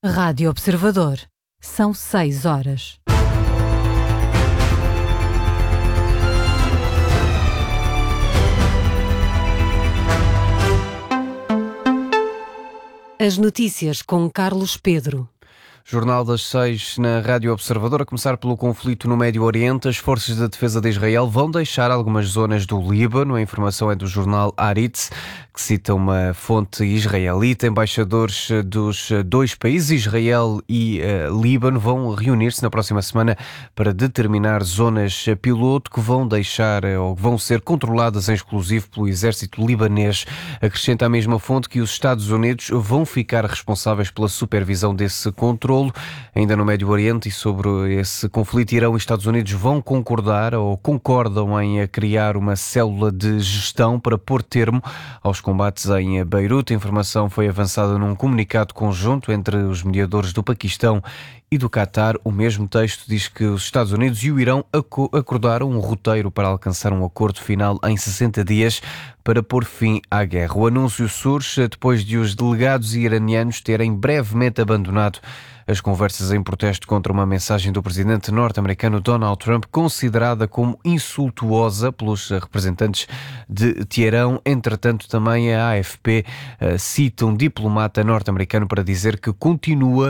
Rádio Observador. São 6 horas. As notícias com Carlos Pedro. Jornal das 6 na Rádio Observador. A começar pelo conflito no Médio Oriente, as forças de defesa de Israel vão deixar algumas zonas do Líbano. A informação é do jornal Haaretz, que cita uma fonte israelita. Embaixadores dos dois países, Israel e Líbano, vão reunir-se na próxima semana para determinar zonas piloto que vão deixar ou vão ser controladas em exclusivo pelo exército libanês. Acrescenta a mesma fonte que os Estados Unidos vão ficar responsáveis pela supervisão desse controle. Ainda no Médio Oriente, e sobre esse conflito, Irão e Estados Unidos vão concordar ou concordam em criar uma célula de gestão para pôr termo aos combates em Beirute. A informação foi avançada num comunicado conjunto entre os mediadores do Paquistão e do Qatar. O mesmo texto diz que os Estados Unidos e o Irão acordaram um roteiro para alcançar um acordo final em 60 dias para pôr fim à guerra. O anúncio surge depois de os delegados iranianos terem brevemente abandonado as conversas em protesto contra uma mensagem do presidente norte-americano Donald Trump, considerada como insultuosa pelos representantes de Teherão. Entretanto, também a AFP cita um diplomata norte-americano para dizer que continua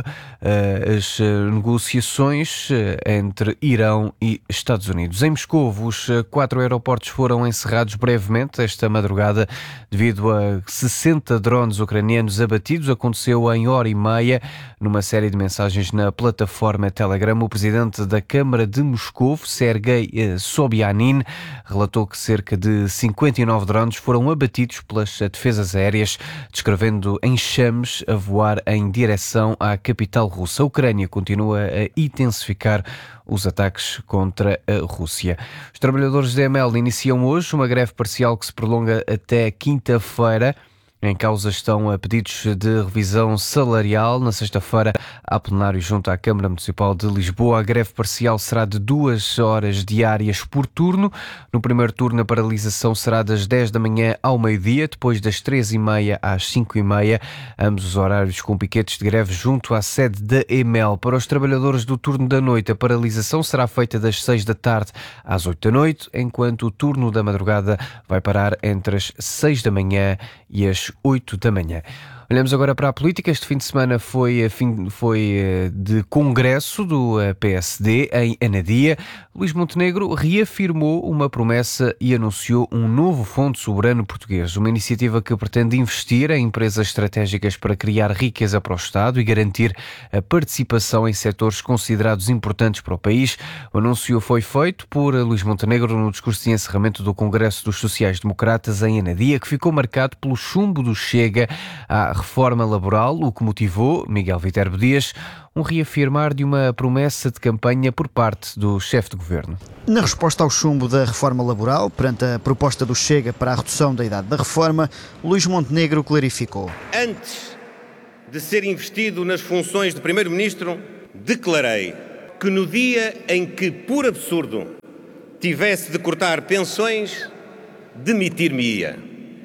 as negociações entre Irão e Estados Unidos. Em Moscou, os 4 aeroportos foram encerrados brevemente esta madrugada devido a 60 drones ucranianos abatidos. Aconteceu em hora e meia. Numa série de mensagens na plataforma Telegram, o presidente da Câmara de Moscou, Sergei Sobyanin, relatou que cerca de 59 drones foram abatidos pelas defesas aéreas, descrevendo enxames a voar em direção à capital russa. A Ucrânia continua a intensificar os ataques contra a Rússia. Os trabalhadores da EML iniciam hoje uma greve parcial que se prolonga até quinta-feira. Em causa estão pedidos de revisão salarial. Na sexta-feira, há plenário junto à Câmara Municipal de Lisboa. A greve parcial será de 2 horas diárias por turno. No primeiro turno, a paralisação será das 10 da manhã ao meio-dia, depois das 3h30 às 5h30. Ambos os horários com piquetes de greve junto à sede da EML. Para os trabalhadores do turno da noite, a paralisação será feita das 6 da tarde às 8 da noite, enquanto o turno da madrugada vai parar entre as 6 da manhã e as 8 da manhã. Olhamos agora para a política. Este fim de semana foi de congresso do PSD em Anadia. Luís Montenegro reafirmou uma promessa e anunciou um novo Fundo Soberano Português, uma iniciativa que pretende investir em empresas estratégicas para criar riqueza para o Estado e garantir a participação em setores considerados importantes para o país. O anúncio foi feito por Luís Montenegro no discurso de encerramento do Congresso dos Sociais-Democratas em Anadia, que ficou marcado pelo chumbo do Chega à reforma laboral, o que motivou Miguel Viterbo Dias um reafirmar de uma promessa de campanha por parte do chefe de governo. Na resposta ao chumbo da reforma laboral, perante a proposta do Chega para a redução da idade da reforma, Luís Montenegro clarificou. Antes de ser investido nas funções de Primeiro-Ministro, declarei que no dia em que, por absurdo, tivesse de cortar pensões, demitir-me-ia.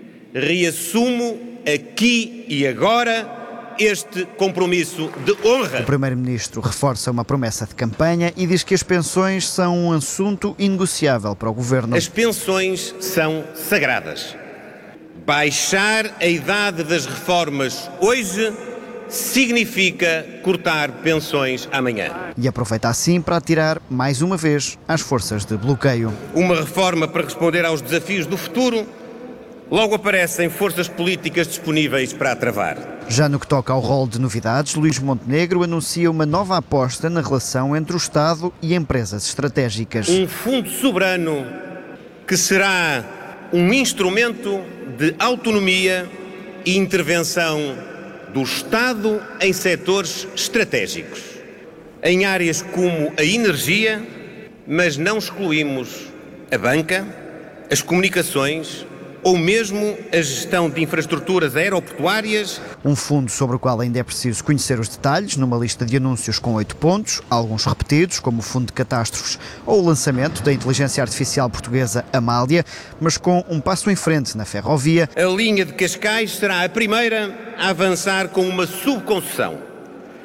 Reassumo aqui e agora este compromisso de honra. O Primeiro-Ministro reforça uma promessa de campanha e diz que as pensões são um assunto inegociável para o Governo. As pensões são sagradas. Baixar a idade das reformas hoje significa cortar pensões amanhã. E aproveita assim para atirar, mais uma vez, às forças de bloqueio. Uma reforma para responder aos desafios do futuro. Logo aparecem forças políticas disponíveis para a travar. Já no que toca ao rol de novidades, Luís Montenegro anuncia uma nova aposta na relação entre o Estado e empresas estratégicas. Um fundo soberano que será um instrumento de autonomia e intervenção do Estado em setores estratégicos, em áreas como a energia, mas não excluímos a banca, as comunicações ou mesmo a gestão de infraestruturas aeroportuárias. Um fundo sobre o qual ainda é preciso conhecer os detalhes, numa lista de anúncios com 8 pontos, alguns repetidos, como o Fundo de Catástrofes ou o lançamento da inteligência artificial portuguesa Amália, mas com um passo em frente na ferrovia. A linha de Cascais será a primeira a avançar com uma subconcessão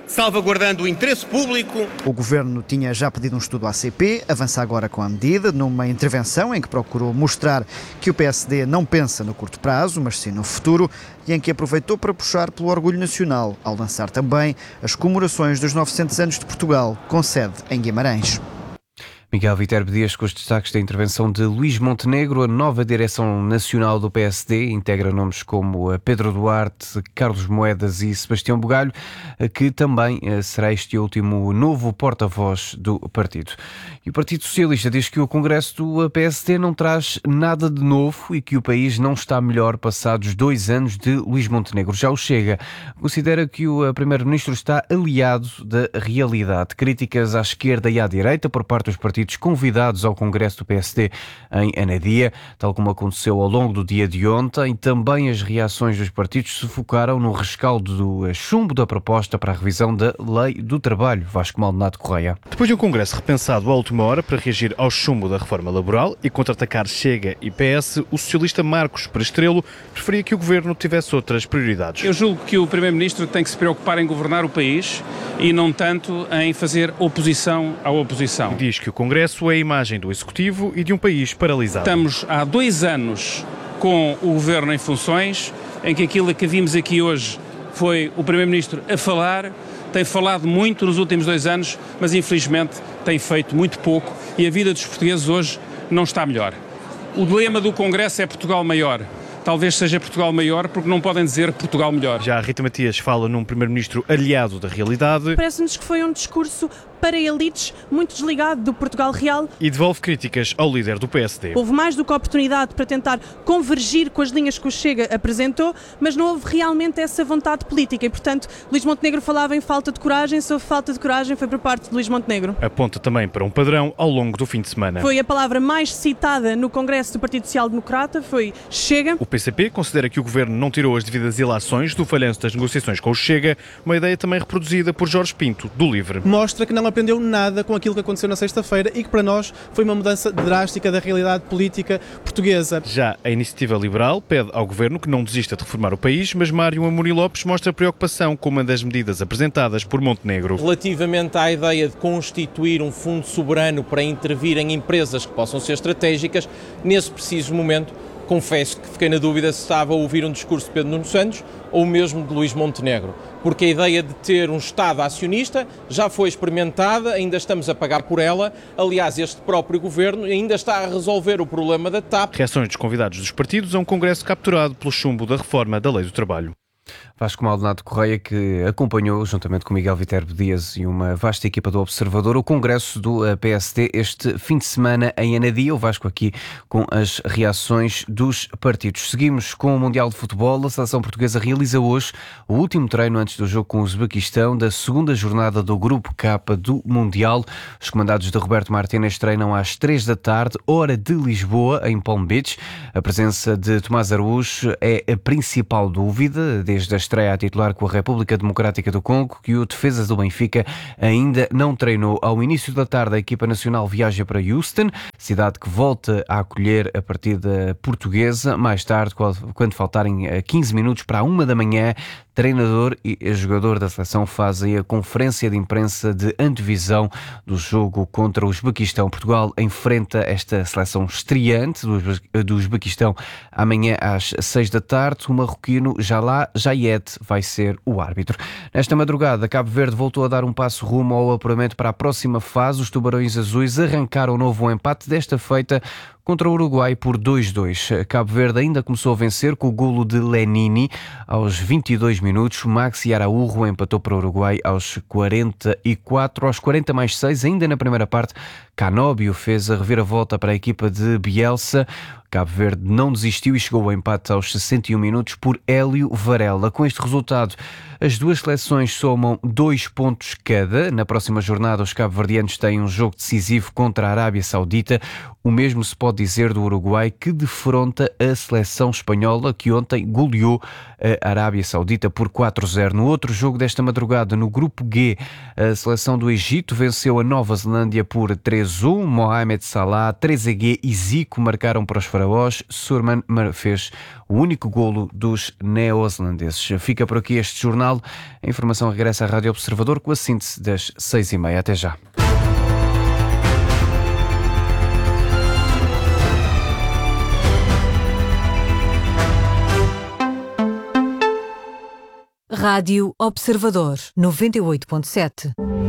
salvaguardando o interesse público. O Governo tinha já pedido um estudo à ACP, avança agora com a medida, numa intervenção em que procurou mostrar que o PSD não pensa no curto prazo, mas sim no futuro, e em que aproveitou para puxar pelo orgulho nacional, ao lançar também as comemorações dos 900 anos de Portugal, com sede em Guimarães. Miguel Viterbo Dias com os destaques da intervenção de Luís Montenegro. A nova direção nacional do PSD integra nomes como Pedro Duarte, Carlos Moedas e Sebastião Bugalho, que também será este último novo porta-voz do partido. E o Partido Socialista diz que o Congresso do PSD não traz nada de novo e que o país não está melhor passados 2 anos de Luís Montenegro. Já o Chega considera que o Primeiro-Ministro está aliado da realidade. Críticas à esquerda e à direita por parte dos partidos convidados ao Congresso do PSD em Anadia, tal como aconteceu ao longo do dia de ontem. Também as reações dos partidos se focaram no rescaldo do chumbo da proposta para a revisão da Lei do Trabalho. Vasco Maldonado Correia. Depois de um Congresso repensado à última hora para reagir ao chumbo da reforma laboral e contra-atacar Chega e PS, o socialista Marcos Perestrelo preferia que o Governo tivesse outras prioridades. Eu julgo que o Primeiro-Ministro tem que se preocupar em governar o país e não tanto em fazer oposição à oposição. Diz que o Congresso é a imagem do Executivo e de um país paralisado. Estamos há 2 anos com o Governo em funções, em que aquilo que vimos aqui hoje foi o Primeiro-Ministro a falar, tem falado muito nos últimos 2 anos, mas infelizmente tem feito muito pouco e a vida dos portugueses hoje não está melhor. O lema do Congresso é Portugal maior. Talvez seja Portugal maior, porque não podem dizer Portugal melhor. Já a Rita Matias fala num Primeiro-Ministro aliado da realidade. Parece-nos que foi um discurso para elites, muito desligado do Portugal real. E devolve críticas ao líder do PSD. Houve mais do que oportunidade para tentar convergir com as linhas que o Chega apresentou, mas não houve realmente essa vontade política e, portanto, Luís Montenegro falava em falta de coragem. Se houve falta de coragem foi por parte de Luís Montenegro. Aponta também para um padrão ao longo do fim de semana. Foi a palavra mais citada no Congresso do Partido Social Democrata, foi Chega. O PCP considera que o Governo não tirou as devidas ilações do falhanço das negociações com o Chega, uma ideia também reproduzida por Jorge Pinto, do LIVRE. Mostra que não aprendeu nada com aquilo que aconteceu na sexta-feira e que para nós foi uma mudança drástica da realidade política portuguesa. Já a Iniciativa Liberal pede ao Governo que não desista de reformar o país, mas Mário Amorim Lopes mostra preocupação com uma das medidas apresentadas por Montenegro. Relativamente à ideia de constituir um fundo soberano para intervir em empresas que possam ser estratégicas, nesse preciso momento, confesso que fiquei na dúvida se estava a ouvir um discurso de Pedro Nuno Santos ou mesmo de Luís Montenegro, porque a ideia de ter um Estado acionista já foi experimentada, ainda estamos a pagar por ela. Aliás, este próprio Governo ainda está a resolver o problema da TAP. Reações dos convidados dos partidos a um Congresso capturado pelo chumbo da reforma da Lei do Trabalho. Vasco Maldonado Correia, que acompanhou, juntamente com Miguel Viterbo Dias e uma vasta equipa do Observador, o Congresso do PSD este fim de semana em Anadia. O Vasco aqui com as reações dos partidos. Seguimos com o Mundial de Futebol. A seleção portuguesa realiza hoje o último treino antes do jogo com o Uzbequistão da segunda jornada do Grupo K do Mundial. Os comandados de Roberto Martínez treinam às 3 da tarde, hora de Lisboa, em Palm Beach. A presença de Tomás Araújo é a principal dúvida, desde a estreia a titular com a República Democrática do Congo, que o defesa do Benfica ainda não treinou. Ao início da tarde, a equipa nacional viaja para Houston, cidade que volta a acolher a partida portuguesa. Mais tarde, quando faltarem 15 minutos para a 1 da manhã, treinador e jogador da seleção fazem a conferência de imprensa de antevisão do jogo contra o Uzbequistão. Portugal enfrenta esta seleção estreante do Uzbequistão amanhã às 6 da tarde. O marroquino Jalá Jayed vai ser o árbitro. Nesta madrugada, Cabo Verde voltou a dar um passo rumo ao apuramento para a próxima fase. Os Tubarões Azuis arrancaram um novo empate, desta feita contra o Uruguai por 2-2. Cabo Verde ainda começou a vencer com o golo de Lenini aos 22 minutos. Maxi Araújo empatou para o Uruguai aos 44. Aos 40+6, ainda na primeira parte, Canóbio fez a reviravolta para a equipa de Bielsa. Cabo Verde não desistiu e chegou ao empate aos 61 minutos por Hélio Varela. Com este resultado, as duas seleções somam 2 pontos cada. Na próxima jornada, os cabo-verdianos têm um jogo decisivo contra a Arábia Saudita. O mesmo se pode dizer do Uruguai, que defronta a seleção espanhola, que ontem goleou a Arábia Saudita por 4-0. No outro jogo desta madrugada, no Grupo G, a seleção do Egito venceu a Nova Zelândia por 3-1. fez 1, Mohamed Salah, Trezeguet e Zico marcaram para os faraós, Surman fez o único golo dos neozelandeses. Fica por aqui este jornal. A informação regressa à Rádio Observador com a síntese das 6h30. Até já. Rádio Observador 98.7.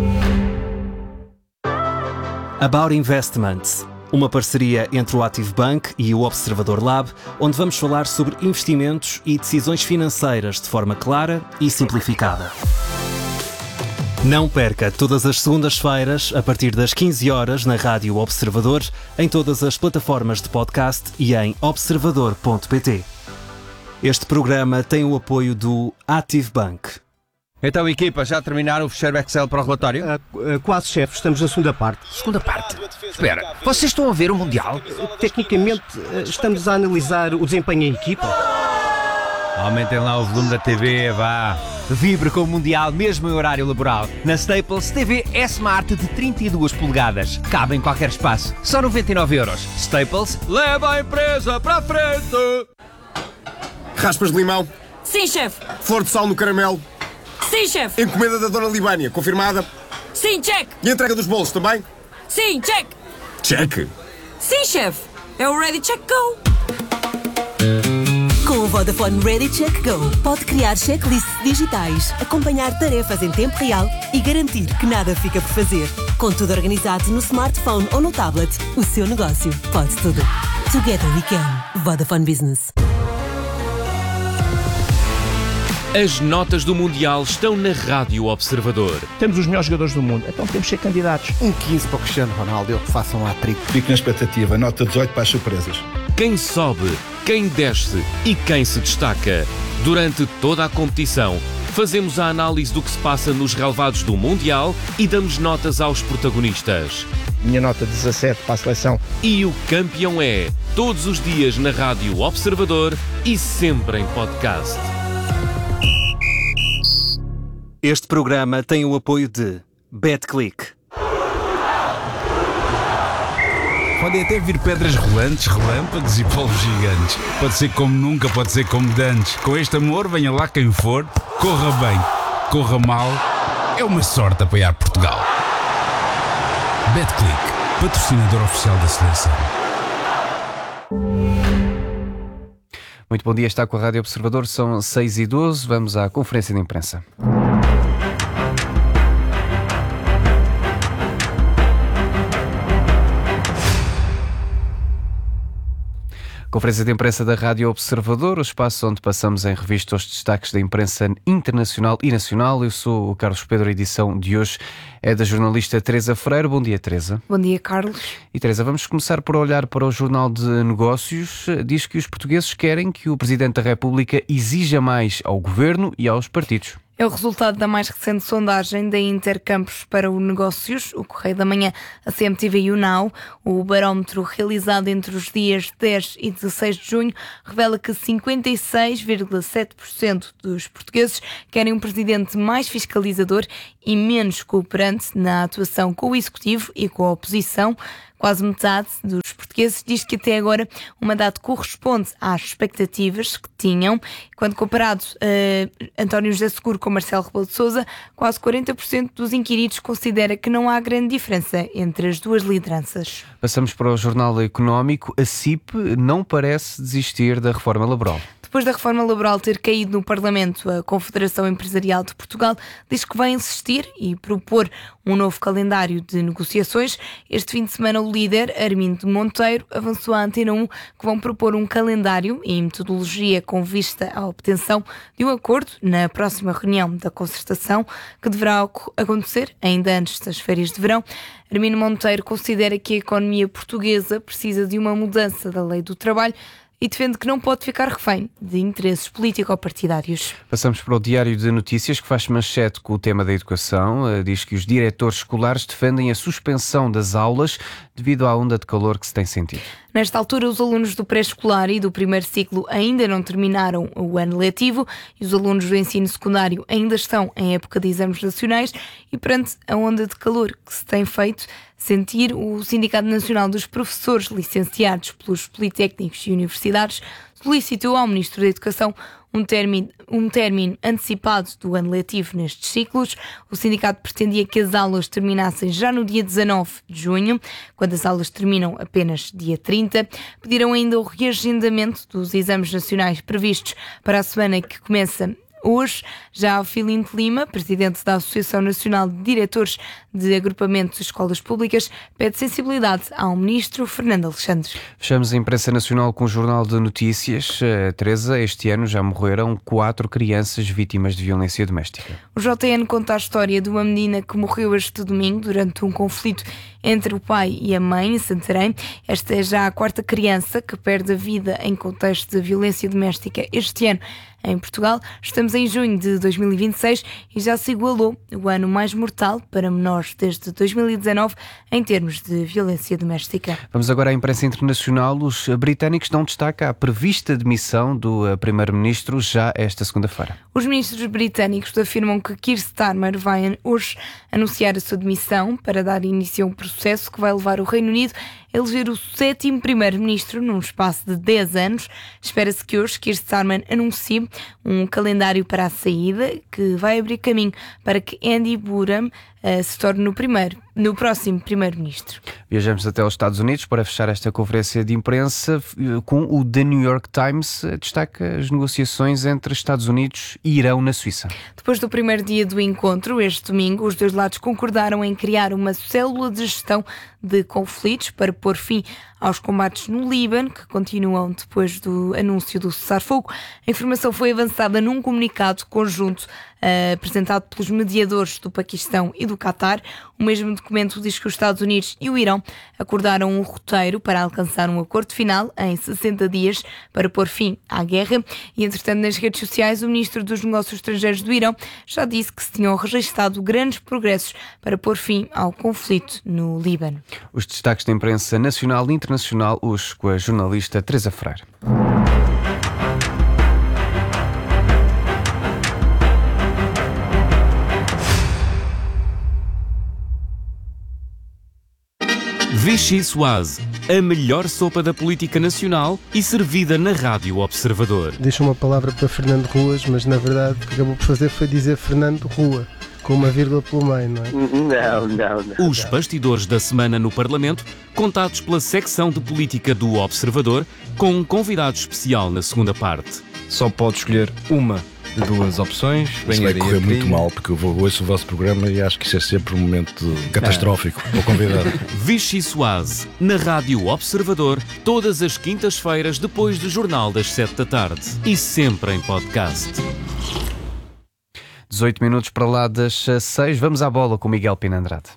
About Investments, uma parceria entre o Active Bank e o Observador Lab, onde vamos falar sobre investimentos e decisões financeiras de forma clara e simplificada. Não perca todas as segundas-feiras, a partir das 15 horas, na Rádio Observador, em todas as plataformas de podcast e em observador.pt. Este programa tem o apoio do Active Bank. Então, equipa, já terminaram o fecheiro Excel para o relatório? Quase, chefe. Estamos na segunda parte. Segunda parte? Espera, vocês estão a ver o Mundial? Tecnicamente, estamos a analisar o desempenho em equipa. Aumentem lá o volume da TV, vá. Vibre com o Mundial, mesmo em horário laboral. Na Staples, TV S-Smart de 32 polegadas. Cabe em qualquer espaço. Só 99€. Staples, leva a empresa para a frente! Raspas de limão? Sim, chefe. Flor de sal no caramelo? Sim, chefe. Encomenda da Dona Libânia, confirmada? Sim, check. E a entrega dos bolos também? Sim, check. Check. Sim, chefe. É o Ready Check Go. Com o Vodafone Ready Check Go, pode criar checklists digitais, acompanhar tarefas em tempo real e garantir que nada fica por fazer. Com tudo organizado no smartphone ou no tablet, o seu negócio pode tudo. Together we can. Vodafone Business. As notas do Mundial estão na Rádio Observador. Temos os melhores jogadores do mundo, então temos que ser candidatos. Um 15 para o Cristiano Ronaldo, que façam um hat-trick. Fico na expectativa, nota 18 para as surpresas. Quem sobe, quem desce e quem se destaca. Durante toda a competição, fazemos a análise do que se passa nos relevados do Mundial e damos notas aos protagonistas. Minha nota 17 para a seleção. E o campeão é, todos os dias na Rádio Observador e sempre em podcast. Este programa tem o apoio de BetClick. Podem até vir pedras rolantes, relâmpagos e polvos gigantes. Pode ser como nunca, pode ser como dantes. Com este amor, venha lá quem for, corra bem, corra mal. É uma sorte apoiar Portugal. BetClick, patrocinador oficial da seleção. Muito bom dia, está com a Rádio Observador, são 6h12, vamos à conferência de imprensa. Conferência de imprensa da Rádio Observador, o espaço onde passamos em revista os destaques da imprensa internacional e nacional. Eu sou o Carlos Pedro, a edição de hoje é da jornalista Teresa Freire. Bom dia, Teresa. Bom dia, Carlos. E Teresa, vamos começar por olhar para o Jornal de Negócios. Diz que os portugueses querem que o Presidente da República exija mais ao Governo e aos partidos. É o resultado da mais recente sondagem da Intercampos para o Negócios, o Correio da Manhã, a CMTV e o Now. O barómetro realizado entre os dias 10 e 16 de junho revela que 56,7% dos portugueses querem um presidente mais fiscalizador e menos cooperante na atuação com o Executivo e com a oposição. Quase metade dos portugueses diz que até agora o mandato corresponde às expectativas que tinham. Quando comparado António José Seguro com Marcelo Rebelo de Sousa, quase 40% dos inquiridos considera que não há grande diferença entre as duas lideranças. Passamos para o Jornal Económico. A CIP não parece desistir da reforma laboral. Depois da reforma laboral ter caído no Parlamento, a Confederação Empresarial de Portugal diz que vai insistir e propor um novo calendário de negociações. Este fim de semana, o líder, Armindo Monteiro, avançou à Antena 1 que vão propor um calendário e metodologia com vista à obtenção de um acordo na próxima reunião da concertação, que deverá acontecer ainda antes das férias de verão. Armindo Monteiro considera que a economia portuguesa precisa de uma mudança da lei do trabalho e defende que não pode ficar refém de interesses político-partidários. Passamos para o Diário de Notícias, que faz manchete com o tema da educação. Diz que os diretores escolares defendem a suspensão das aulas devido à onda de calor que se tem sentido. Nesta altura, os alunos do pré-escolar e do primeiro ciclo ainda não terminaram o ano letivo e os alunos do ensino secundário ainda estão em época de exames nacionais e perante a onda de calor que se tem feito sentir, o Sindicato Nacional dos Professores Licenciados pelos Politécnicos e Universidades solicitou ao Ministro da Educação um término antecipado do ano letivo nestes ciclos. O sindicato pretendia que as aulas terminassem já no dia 19 de junho, quando as aulas terminam apenas dia 30. Pediram ainda o reagendamento dos exames nacionais previstos para a semana que começa hoje. Já Filinte Lima, presidente da Associação Nacional de Diretores de Agrupamentos de Escolas Públicas, pede sensibilidade ao ministro Fernando Alexandre. Fechamos a imprensa nacional com o Jornal de Notícias. Teresa, este ano já morreram 4 crianças vítimas de violência doméstica. O JN conta a história de uma menina que morreu este domingo durante um conflito entre o pai e a mãe em Santarém. Esta é já a 4ª criança que perde a vida em contexto de violência doméstica este ano em Portugal. Estamos em junho de 2026 e já se igualou o ano mais mortal para menores desde 2019 em termos de violência doméstica. Vamos agora à imprensa internacional. Os britânicos dão destaque à prevista demissão do primeiro-ministro já esta segunda-feira. Os ministros britânicos afirmam que Keir Starmer vai hoje anunciar a sua demissão para dar início a um processo que vai levar o Reino Unido a eleger o 7º primeiro-ministro num espaço de 10 anos. Espera-se que hoje Keir Starmer anuncie um calendário para a saída que vai abrir caminho para que Andy Burnham se torne no próximo primeiro-ministro. Viajamos até aos Estados Unidos para fechar esta conferência de imprensa com o The New York Times. Destaca as negociações entre Estados Unidos e Irão na Suíça. Depois do primeiro dia do encontro, este domingo, os dois lados concordaram em criar uma célula de gestão de conflitos para pôr fim aos combates no Líbano, que continuam depois do anúncio do cessar-fogo. A informação foi avançada num comunicado conjunto apresentado pelos mediadores do Paquistão e do Qatar. O mesmo documento diz que os Estados Unidos e o Irão acordaram um roteiro para alcançar um acordo final em 60 dias para pôr fim à guerra. E, entretanto, nas redes sociais, o ministro dos Negócios Estrangeiros do Irão já disse que se tinham registrado grandes progressos para pôr fim ao conflito no Líbano. Os destaques da imprensa nacional e internacional, hoje com a jornalista Teresa Freire. Vichy Soise, a melhor sopa da política nacional e servida na Rádio Observador. Deixa uma palavra para Fernando Ruas, mas na verdade o que acabou por fazer foi dizer Fernando Rua, com uma vírgula pelo meio, não é? Os bastidores da semana no Parlamento, contados pela secção de política do Observador, com um convidado especial na segunda parte. Só pode escolher uma de 2 opções. Isso vai correr muito mal, porque eu ouço o vosso programa e acho que isso é sempre um momento catastrófico para o convidado. Vichy Soise, na Rádio Observador, todas as quintas-feiras depois do Jornal das 7 da tarde. E sempre em podcast. 18 minutos para lá das 6. Vamos à bola com Miguel Pina Andrade.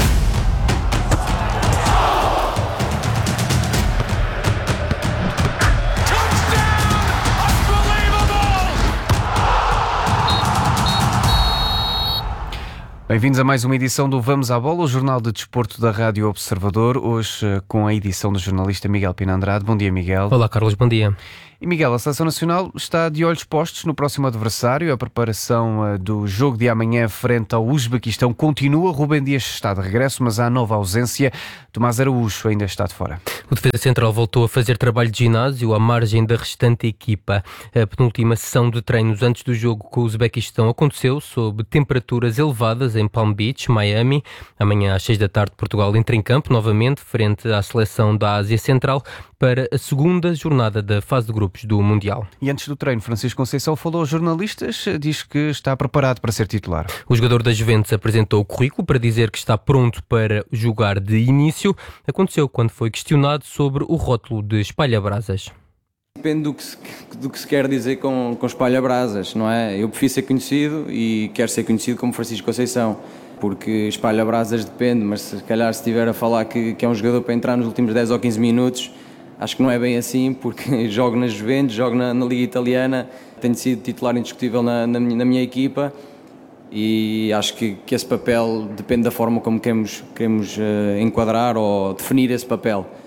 Bem-vindos a mais uma edição do Vamos à Bola, o jornal de desporto da Rádio Observador, hoje com a edição do jornalista Miguel Pina Andrade. Bom dia, Miguel. Olá, Carlos, bom dia. E Miguel, a Seleção Nacional está de olhos postos no próximo adversário. A preparação do jogo de amanhã frente ao Uzbequistão continua. Rubem Dias está de regresso, mas há nova ausência. Tomás Araújo ainda está de fora. O defesa central voltou a fazer trabalho de ginásio à margem da restante equipa. A penúltima sessão de treinos antes do jogo com o Uzbequistão aconteceu sob temperaturas elevadas em Palm Beach, Miami. Amanhã às 6 da tarde Portugal entra em campo novamente frente à seleção da Ásia Central para a segunda jornada da fase de grupos do Mundial. E antes do treino, Francisco Conceição falou aos jornalistas, diz que está preparado para ser titular. O jogador da Juventus apresentou o currículo para dizer que está pronto para jogar de início. Aconteceu quando foi questionado sobre o rótulo de espalha-brasas. Depende do que se quer dizer com espalha-brasas, não é? Eu prefiro ser conhecido e quero ser conhecido como Francisco Conceição, porque espalha-brasas depende, mas se calhar se estiver a falar que é um jogador para entrar nos últimos 10 ou 15 minutos, acho que não é bem assim, porque jogo na Juventus, jogo na Liga Italiana, tenho sido titular indiscutível na minha equipa e acho que esse papel depende da forma como queremos enquadrar ou definir esse papel.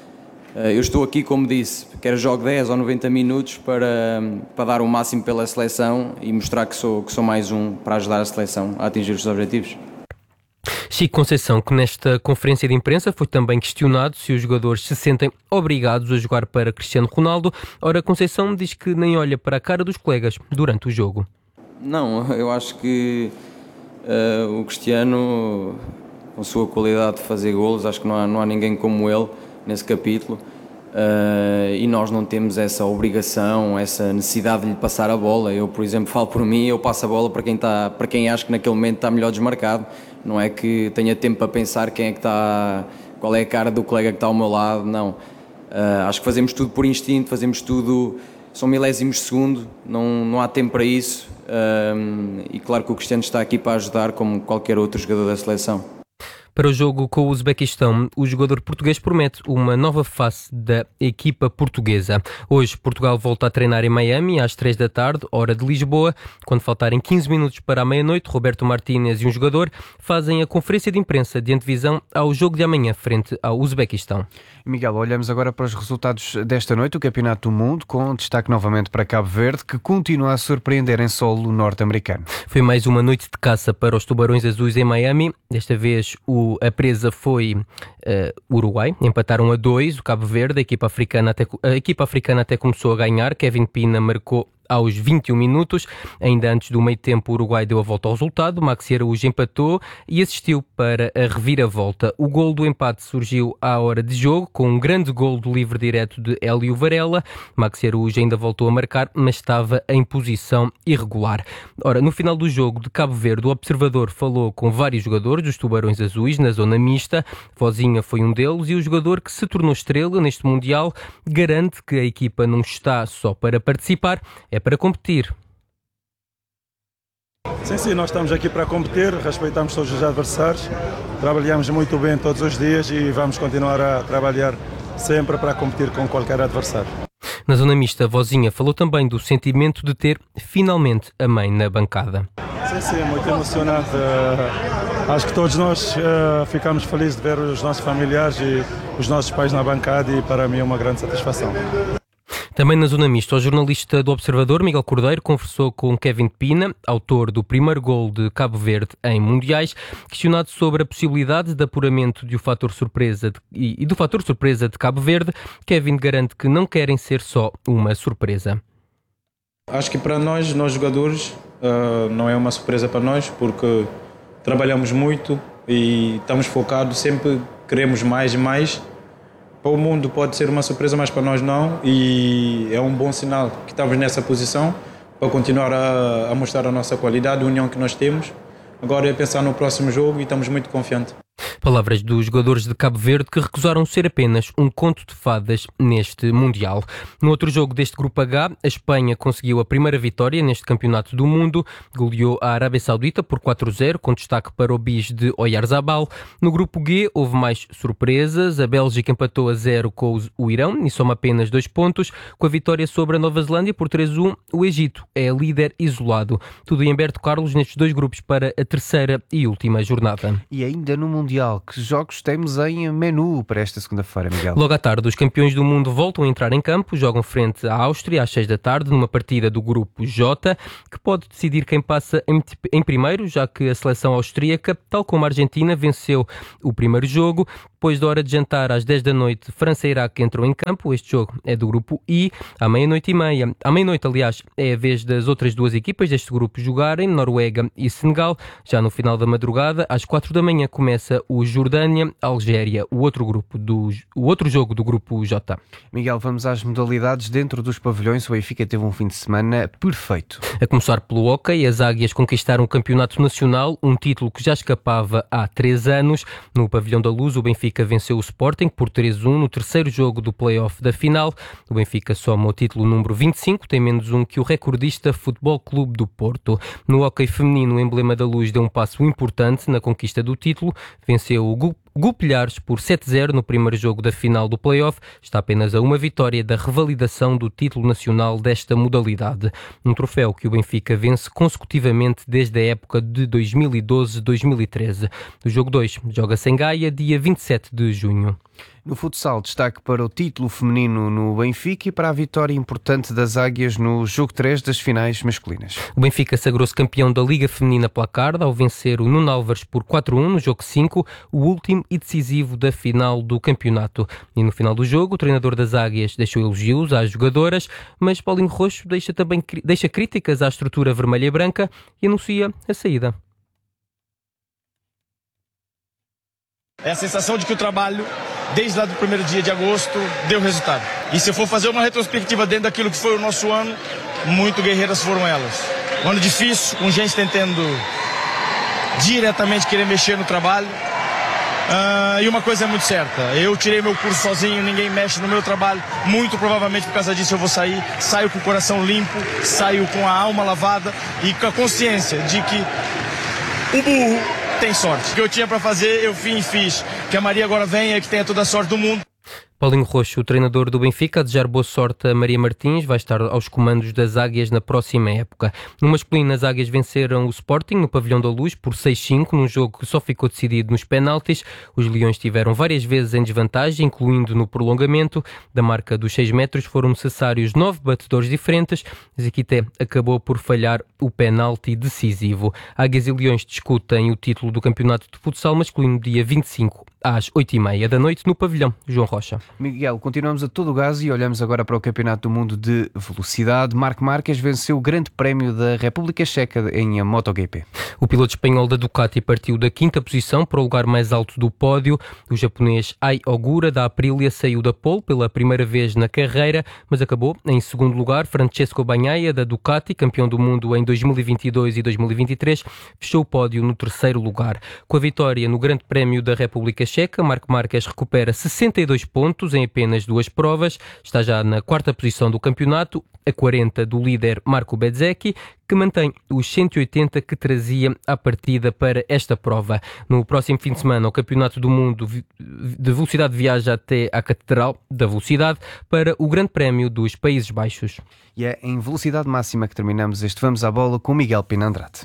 Eu estou aqui, como disse, quer jogo 10 ou 90 minutos para dar o máximo pela seleção e mostrar que sou mais um para ajudar a seleção a atingir os seus objetivos. Chico Conceição, que nesta conferência de imprensa foi também questionado se os jogadores se sentem obrigados a jogar para Cristiano Ronaldo. Ora, Conceição diz que nem olha para a cara dos colegas durante o jogo. Não, eu acho que o Cristiano, com a sua qualidade de fazer golos, acho que não há ninguém como ele nesse capítulo. E nós não temos essa obrigação, essa necessidade de lhe passar a bola. Eu, por exemplo, falo por mim, eu passo a bola para quem acho que naquele momento está melhor desmarcado. Não é que tenha tempo para pensar qual é a cara do colega que está ao meu lado, não. Acho que fazemos tudo por instinto, fazemos tudo, são milésimos de segundo, não há tempo para isso. E claro que o Cristiano está aqui para ajudar como qualquer outro jogador da seleção. Para o jogo com o Uzbequistão, o jogador português promete uma nova face da equipa portuguesa. Hoje, Portugal volta a treinar em Miami às 3 da tarde, hora de Lisboa. Quando faltarem 15 minutos para a meia-noite, Roberto Martínez e um jogador fazem a conferência de imprensa de antevisão ao jogo de amanhã frente ao Uzbequistão. Miguel, olhamos agora para os resultados desta noite, o Campeonato do Mundo, com destaque novamente para Cabo Verde, que continua a surpreender em solo norte-americano. Foi mais uma noite de caça para os Tubarões Azuis em Miami. Desta vez a presa foi Uruguai, empataram a 2, o Cabo Verde, a equipa africana até começou a ganhar, Kevin Pina marcou aos 21 minutos, ainda antes do meio tempo o Uruguai deu a volta ao resultado, Maxi Araújo empatou e assistiu para a reviravolta. O gol do empate surgiu à hora de jogo, com um grande gol do livre direto de Hélio Varela. Maxi Araújo ainda voltou a marcar, mas estava em posição irregular. Ora, no final do jogo de Cabo Verde, o observador falou com vários jogadores dos Tubarões Azuis na zona mista, Vozinha foi um deles, e o jogador que se tornou estrela neste Mundial garante que a equipa não está só para participar, é para competir. Sim, nós estamos aqui para competir, respeitamos todos os adversários, trabalhamos muito bem todos os dias e vamos continuar a trabalhar sempre para competir com qualquer adversário. Na zona mista, Vozinha falou também do sentimento de ter finalmente a mãe na bancada. Sim, muito emocionante. Acho que todos nós ficamos felizes de ver os nossos familiares e os nossos pais na bancada e para mim é uma grande satisfação. Também na zona mista, o jornalista do Observador, Miguel Cordeiro, conversou com Kevin Pina, autor do primeiro gol de Cabo Verde em Mundiais. Questionado sobre a possibilidade de apuramento do fator surpresa de Cabo Verde, Kevin garante que não querem ser só uma surpresa. Acho que para nós jogadores, não é uma surpresa para nós, porque trabalhamos muito e estamos focados, sempre queremos mais e mais. Para o mundo pode ser uma surpresa, mas para nós não, e é um bom sinal que estamos nessa posição para continuar a mostrar a nossa qualidade, a união que nós temos. Agora é pensar no próximo jogo e estamos muito confiantes. Palavras dos jogadores de Cabo Verde que recusaram ser apenas um conto de fadas neste Mundial. No outro jogo deste Grupo H, a Espanha conseguiu a primeira vitória neste Campeonato do Mundo, goleou a Arábia Saudita por 4-0, com destaque para o bis de Oyarzabal. No Grupo G houve mais surpresas, a Bélgica empatou a 0 com o Irão e soma apenas 2 pontos. Com a vitória sobre a Nova Zelândia por 3-1, o Egito é líder isolado. Tudo em Humberto Carlos nestes dois grupos para a terceira e última jornada. E ainda no Mundial, que jogos temos em menu para esta segunda-feira, Miguel? Logo à tarde, os campeões do mundo voltam a entrar em campo, jogam frente à Áustria às 6 da tarde, numa partida do grupo J, que pode decidir quem passa em primeiro, já que a seleção austríaca, tal como a Argentina, venceu o primeiro jogo. Depois da hora de jantar, às 10 da noite, França e Iraque entram em campo. Este jogo é do grupo I. À meia-noite, aliás, é a vez das outras duas equipas deste grupo jogarem, Noruega e Senegal. Já no final da madrugada, às 4 da manhã, começa o Jordânia-Algéria, o outro jogo do grupo J. Miguel, vamos às modalidades dentro dos pavilhões. O Benfica teve um fim de semana perfeito. A começar pelo hóquei, as Águias conquistaram o campeonato nacional, um título que já escapava há 3 anos. No Pavilhão da Luz, o Benfica venceu o Sporting por 3-1 no terceiro jogo do play-off da final. O Benfica soma o título número 25, tem menos um que o recordista Futebol Clube do Porto. No hóquei feminino, o emblema da Luz deu um passo importante na conquista do título. Venceu o Gupilhares por 7-0 no primeiro jogo da final do play-off. Está apenas a uma vitória da revalidação do título nacional desta modalidade. Um troféu que o Benfica vence consecutivamente desde a época de 2012-2013. O jogo 2 joga-se em Gaia, dia 27 de junho. No futsal, destaque para o título feminino no Benfica e para a vitória importante das Águias no jogo 3 das finais masculinas. O Benfica sagrou-se campeão da Liga Feminina pela Carda ao vencer o Nuno Álvares por 4-1 no jogo 5, o último e decisivo da final do campeonato. E no final do jogo, o treinador das Águias deixou elogios às jogadoras, mas Paulinho Roxo deixa críticas à estrutura vermelha e branca e anuncia a saída. É a sensação de que o trabalho, desde lá do primeiro dia de agosto, deu resultado. E se eu for fazer uma retrospectiva dentro daquilo que foi o nosso ano, muito guerreiras foram elas. Um ano difícil, com gente tentando diretamente querer mexer no trabalho. E uma coisa é muito certa, eu tirei meu curso sozinho, ninguém mexe no meu trabalho. Muito provavelmente por causa disso eu vou sair. Saio com o coração limpo, saio com a alma lavada e com a consciência de que o burro tem sorte. O que eu tinha para fazer, eu fiz. Que a Maria agora venha, que tenha toda a sorte do mundo. Paulinho Roxo, o treinador do Benfica, a desejar boa sorte a Maria Martins, vai estar aos comandos das Águias na próxima época. No masculino, as Águias venceram o Sporting no Pavilhão da Luz por 6-5, num jogo que só ficou decidido nos penaltis. Os Leões tiveram várias vezes em desvantagem, incluindo no prolongamento. Da marca dos 6 metros foram necessários 9 batedores diferentes. Ziquité acabou por falhar o penalti decisivo. Águias e Leões discutem o título do campeonato de futsal masculino dia 25 às 8h30 da noite no Pavilhão João Rocha. Miguel, continuamos a todo o gás e olhamos agora para o Campeonato do Mundo de Velocidade. Marc Márquez venceu o Grande Prémio da República Checa em MotoGP. O piloto espanhol da Ducati partiu da 5ª posição para o lugar mais alto do pódio. O japonês Ai Ogura da Aprilia saiu da pole pela primeira vez na carreira, mas acabou em segundo lugar. Francesco Bagnaia da Ducati, campeão do mundo em 2022 e 2023, fechou o pódio no 3º lugar. Com a vitória no Grande Prémio da República Checa, Marc Márquez recupera 62 pontos em apenas 2 provas, está já na 4ª posição do campeonato, a 40 do líder Marco Bezzecchi, que mantém os 180 que trazia à partida para esta prova. No próximo fim de semana, o Campeonato do Mundo de Velocidade viaja até à Catedral da Velocidade para o Grande Prémio dos Países Baixos. E é em velocidade máxima que terminamos este Vamos à Bola com Miguel Pina Andrade.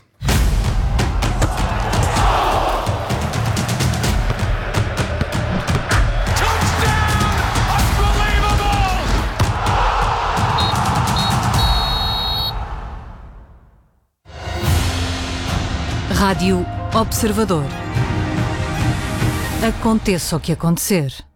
Rádio Observador. Aconteça o que acontecer.